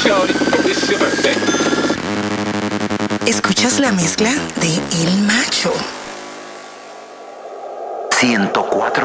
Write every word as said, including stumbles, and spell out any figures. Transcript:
Escuchas la mezcla de El Macho. ciento cuatro